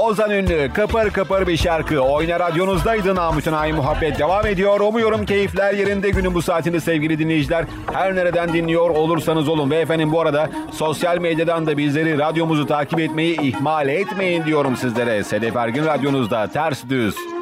Ozan Ünlü kıpır kıpır bir şarkı. Oyna radyonuzdaydı, Namusun Ay Muhabbet devam ediyor. Umuyorum keyifler yerinde günün bu saatinde sevgili dinleyiciler. Her nereden dinliyor olursanız olun. Ve efendim bu arada sosyal medyadan da bizleri, radyomuzu takip etmeyi ihmal etmeyin diyorum sizlere. Sedef Ergin radyonuzda ters düz.